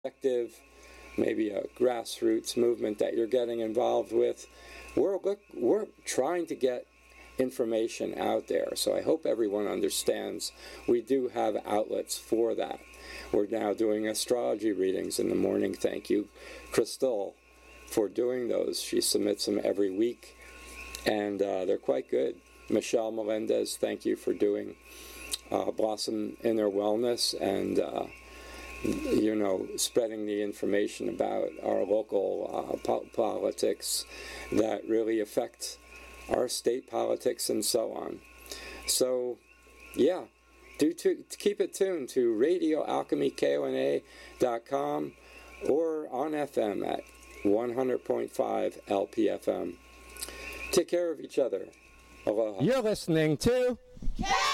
collective, maybe a grassroots movement that you're getting involved with. We're trying to get information out there, so I hope everyone understands we do have outlets for that. We're now doing astrology readings in the morning. Thank you, Crystal, for doing those. She submits them every week, and they're quite good. Michelle Melendez, thank you for doing Blossom Inner Wellness and spreading the information about our local politics that really affect our state politics and so on. So, yeah, keep it tuned to radioalchemykona.com or on FM at 100.5 LPFM. Take care of each other. Aloha. You're listening to...